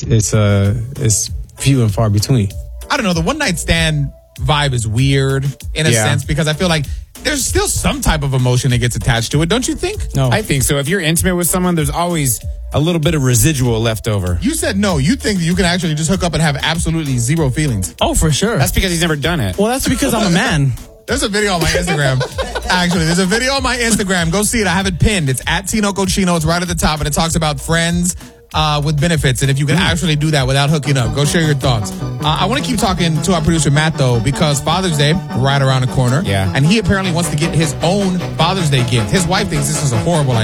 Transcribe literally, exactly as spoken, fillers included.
it's uh it's few and far between. I don't know. The one night stand vibe is weird in a Yeah. sense because I feel like there's still some type of emotion that gets attached to it. Don't you think? No, I think so. If you're intimate with someone, there's always a little bit of residual left over. You said no. You think that you can actually just hook up and have absolutely zero feelings. oh for sure. That's because he's never done it. well, that's because I'm a man. There's a video on my Instagram. Actually, there's a video on my Instagram. Go see it. I have it pinned. It's at Tinoco Chino. It's right at the top, and it talks about friends uh, with benefits, and if you can actually do that without hooking up. Go share your thoughts. Uh, I want to keep talking to our producer, Matt, though, because Father's Day, right around the corner. Yeah. And he apparently wants to get his own Father's Day gift. His wife thinks this is a horrible idea.